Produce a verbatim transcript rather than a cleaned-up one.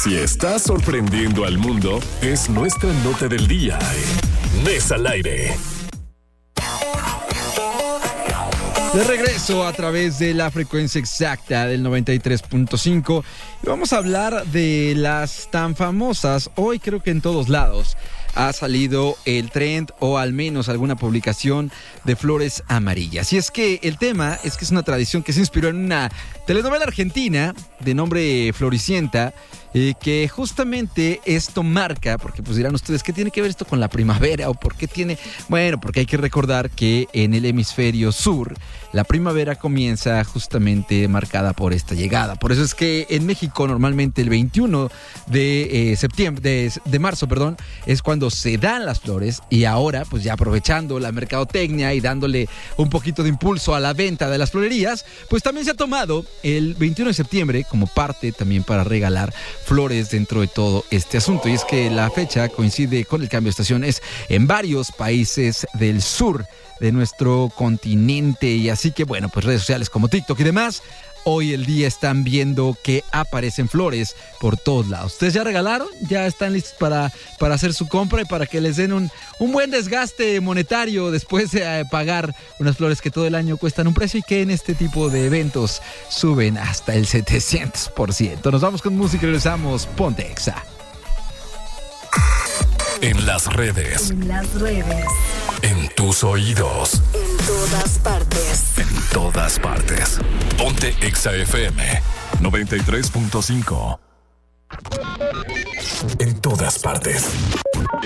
Si estás sorprendiendo al mundo, es nuestra nota del día en Mesa al Aire. De regreso a través de la frecuencia exacta del noventa y tres punto cinco y vamos a hablar de las tan famosas, hoy creo que en todos lados ha salido el trend o al menos alguna publicación de flores amarillas. Y es que el tema es que es una tradición que se inspiró en una telenovela argentina de nombre Floricienta, eh, que justamente esto marca, porque pues dirán ustedes, ¿qué tiene que ver esto con la primavera? ¿O por qué tiene? Bueno, porque hay que recordar que en el hemisferio sur la primavera comienza justamente marcada por esta llegada. Por eso es que en México normalmente el veintiuno de septiembre, de, de marzo, perdón, es cuando se dan las flores, y ahora pues ya aprovechando la mercadotecnia y dándole un poquito de impulso a la venta de las florerías, pues también se ha tomado el veintiuno de septiembre como parte también para regalar flores dentro de todo este asunto. Y es que la fecha coincide con el cambio de estaciones en varios países del sur de nuestro continente, y así que bueno, pues redes sociales como TikTok y demás hoy el día están viendo que aparecen flores por todos lados. ¿Ustedes ya regalaron? ¿Ya están listos para, para hacer su compra y para que les den un, un buen desgaste monetario después de eh, pagar unas flores que todo el año cuestan un precio y que en este tipo de eventos suben hasta el setecientos por ciento? Nos vamos con música y regresamos. Ponte Exa. En las redes. En las redes. En tus oídos. En todas partes. En todas partes. Ponte Exa F M noventa y tres punto cinco. En todas partes.